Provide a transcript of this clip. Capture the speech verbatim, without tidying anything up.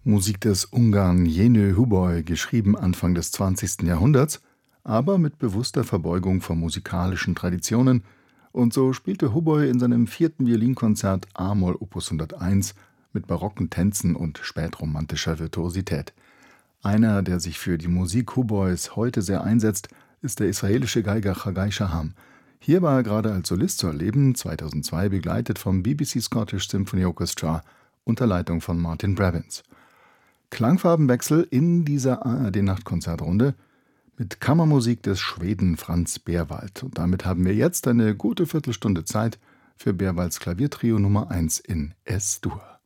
Musik des Ungarn Jenő Huboly, geschrieben Anfang des zwanzigsten Jahrhunderts, aber mit bewusster Verbeugung vor musikalischen Traditionen, und so spielte Huboly in seinem vierten Violinkonzert a-Moll Opus hunderteins mit barocken Tänzen und spätromantischer Virtuosität. Einer, der sich für die Musik Huboys heute sehr einsetzt, ist der israelische Geiger Chagai Shaham. Hier war er gerade als Solist zu erleben, zweitausendzwei begleitet vom B B C Scottish Symphony Orchestra unter Leitung von Martin Brabins. Klangfarbenwechsel in dieser A R D-Nachtkonzertrunde mit Kammermusik des Schweden Franz Berwald. Und damit haben wir jetzt eine gute Viertelstunde Zeit für Berwalds Klaviertrio Nummer eins in Es-Dur.